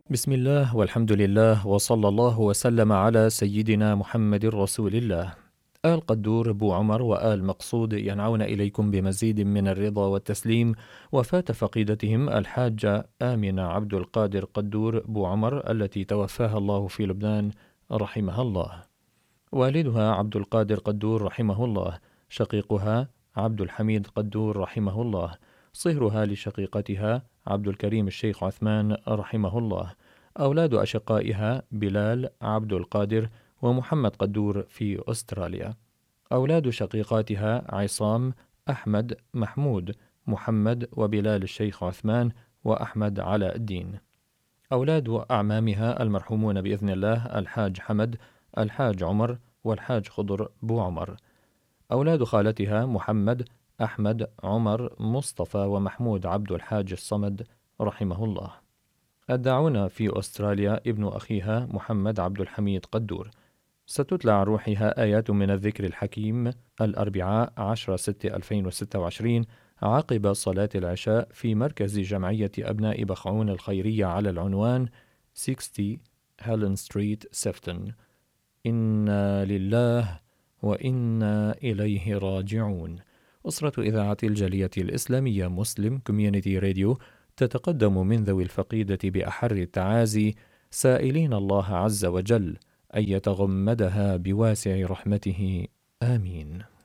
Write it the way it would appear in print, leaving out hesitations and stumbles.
بسم الله والحمد لله وصلى الله وسلم على سيدنا محمد رسول الله. آل قدور أبو عمر وآل مقصود ينعون إليكم بمزيد من الرضا والتسليم وفاة فقيدتهم الحاجة آمنة عبد القادر قدور أبو عمر التي توفاها الله في لبنان رحمها الله. والدها عبد القادر قدور رحمه الله، شقيقها عبد الحميد قدور رحمه الله، صهرها لشقيقتها عبد الكريم الشيخ عثمان رحمه الله. أولاد أشقائها بلال عبد القادر ومحمد قدور في أستراليا. أولاد شقيقاتها عصام أحمد محمود محمد وبلال الشيخ عثمان وأحمد علاء الدين. أولاد أعمامها المرحومون بإذن الله الحاج حمد، الحاج عمر، والحاج خضر بو عمر. أولاد خالتها محمد أحمد عمر مصطفى ومحمود عبد الحاج الصمد رحمه الله. الداعون في أستراليا ابن أخيها محمد عبد الحميد قدور. ستتلى عن روحها آيات من الذكر الحكيم الأربعاء 10/6/2026 عقب صلاة العشاء في مركز جمعية أبناء بخعون الخيرية على العنوان 60 هيلن ستريت سيفتون. إنا لله وإنا إليه راجعون. أسرة إذاعة الجالية الإسلامية مسلم كوميونيتي راديو تتقدم من ذوي الفقيدة بأحر التعازي، سائلين الله عز وجل أن يتغمدها بواسع رحمته، آمين.